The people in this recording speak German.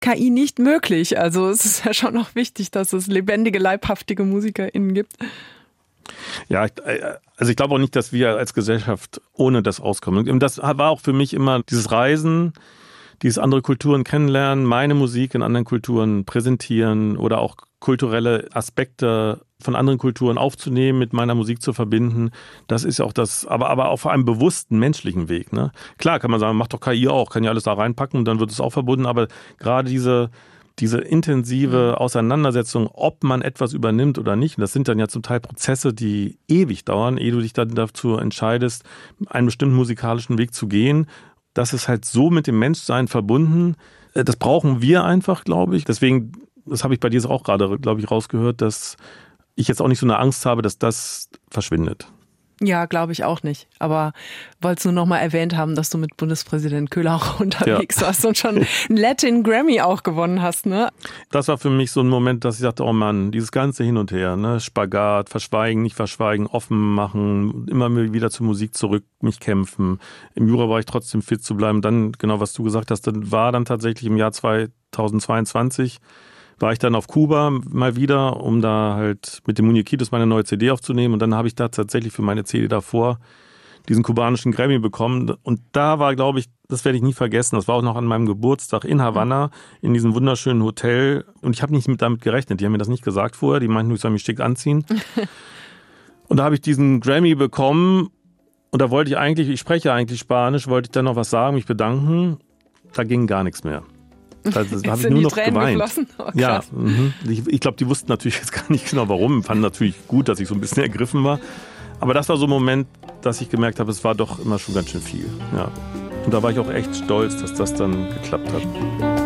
KI nicht möglich. Also es ist ja schon noch wichtig, dass es lebendige, leibhaftige MusikerInnen gibt. Ja, also ich glaube auch nicht, dass wir als Gesellschaft ohne das auskommen. Und das war auch für mich immer dieses Reisen, dieses andere Kulturen kennenlernen, meine Musik in anderen Kulturen präsentieren oder auch kulturelle Aspekte von anderen Kulturen aufzunehmen, mit meiner Musik zu verbinden. Das ist ja auch das, aber auf einem bewussten menschlichen Weg. Ne? Klar kann man sagen, macht doch KI auch, kann ja alles da reinpacken und dann wird es auch verbunden, aber gerade diese intensive Auseinandersetzung, ob man etwas übernimmt oder nicht, und das sind dann ja zum Teil Prozesse, die ewig dauern, ehe du dich dann dazu entscheidest, einen bestimmten musikalischen Weg zu gehen. Das ist halt so mit dem Menschsein verbunden. Das brauchen wir einfach, glaube ich. Deswegen, das habe ich bei dir auch gerade, glaube ich, rausgehört, dass ich jetzt auch nicht so eine Angst habe, dass das verschwindet. Ja, glaube ich auch nicht. Aber wollte es nur noch mal erwähnt haben, dass du mit Bundespräsident Köhler auch unterwegs warst und schon einen Latin Grammy auch gewonnen hast, ne? Das war für mich so ein Moment, dass ich dachte, oh Mann, dieses ganze Hin und Her, ne? Spagat, verschweigen, nicht verschweigen, offen machen, immer wieder zur Musik zurück, mich kämpfen. Im Jura war ich trotzdem fit zu bleiben. Dann, genau was du gesagt hast, dann war dann tatsächlich im Jahr 2022 war ich dann auf Kuba mal wieder, um da halt mit dem Muñequitos meine neue CD aufzunehmen. Und dann habe ich da tatsächlich für meine CD davor diesen kubanischen Grammy bekommen. Und da war, glaube ich, das werde ich nie vergessen, das war auch noch an meinem Geburtstag in Havanna, in diesem wunderschönen Hotel. Und ich habe nicht damit gerechnet, die haben mir das nicht gesagt vorher, die meinten, ich soll mich schick anziehen. Und da habe ich diesen Grammy bekommen und da wollte ich spreche eigentlich Spanisch, wollte ich dann noch was sagen, mich bedanken. Da ging gar nichts mehr. Da habe ich nur noch geweint. Oh, ja, ich glaube, die wussten natürlich jetzt gar nicht genau warum. Fanden natürlich gut, dass ich so ein bisschen ergriffen war. Aber das war so ein Moment, dass ich gemerkt habe, es war doch immer schon ganz schön viel. Ja. Und da war ich auch echt stolz, dass das dann geklappt hat.